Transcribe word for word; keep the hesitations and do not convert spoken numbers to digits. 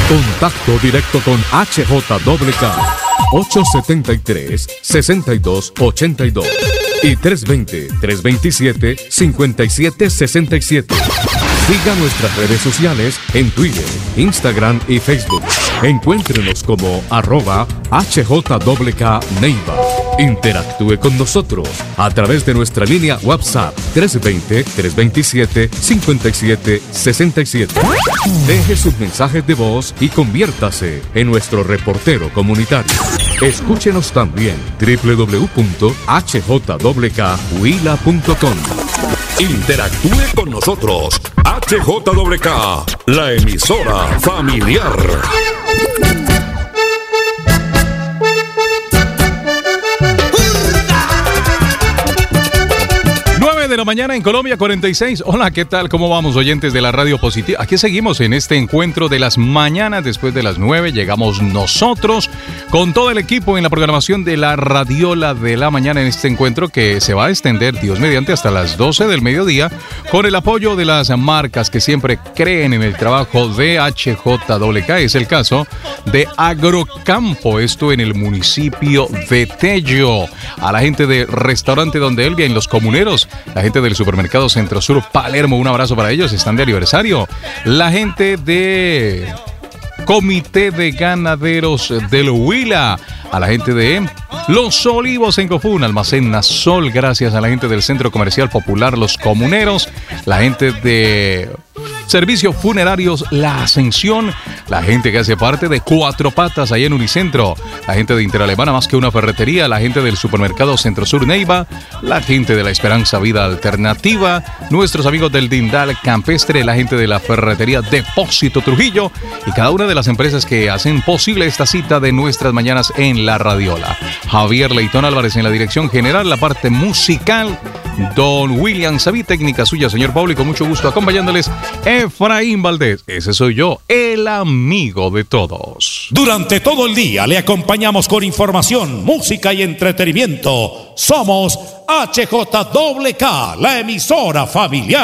Contacto directo con H J K K. ocho siete tres, seis dos ocho dos y tres dos cero, tres dos siete, cinco siete seis siete. Siga nuestras redes sociales en Twitter, Instagram y Facebook. Encuéntrenos como arroba H J K K Neiva. Interactúe con nosotros a través de nuestra línea WhatsApp tres dos cero, tres dos siete, cinco siete seis siete. Deje sus mensajes de voz y conviértase en nuestro reportero comunitario. Escúchenos también doble u doble u doble u punto h j k k huila punto com. Interactúe con nosotros. H J K K, la emisora familiar. De la mañana en Colombia, cuarenta y seis. Hola, ¿qué tal? ¿Cómo vamos, oyentes de la Radio Positiva? Aquí seguimos en este encuentro de las mañanas. Después de las nueve llegamos nosotros con todo el equipo en la programación de la Radiola de la mañana en este encuentro que se va a extender, Dios mediante, hasta las doce del mediodía con el apoyo de las marcas que siempre creen en el trabajo de H J K K. Es el caso de Agrocampo, esto en el municipio de Tello. A la gente de Restaurante Donde Elvia en Los Comuneros, la gente del supermercado Centro Sur Palermo, un abrazo para ellos, están de aniversario. La gente de Comité de Ganaderos del Huila, a la gente de Los Olivos en Cofún, Almacén Nasol, gracias a la gente del Centro Comercial Popular Los Comuneros, la gente de Servicios Funerarios La Ascensión, la gente que hace parte de Cuatro Patas allá en Unicentro, la gente de Interalemana Más que una Ferretería, la gente del supermercado Centro Sur Neiva, la gente de la Esperanza Vida Alternativa, nuestros amigos del Dindal Campestre, la gente de la Ferretería Depósito Trujillo y cada una de las empresas que hacen posible esta cita de nuestras mañanas en la Radiola. Javier Leitón Álvarez en la dirección general, la parte musical, don William Saví, técnica suya, señor Pablo, y con mucho gusto acompañándoles Efraín Valdés. Ese soy yo, el amigo de todos. Durante todo el día le acompañamos con información, música y entretenimiento. Somos H J K K, la emisora familiar.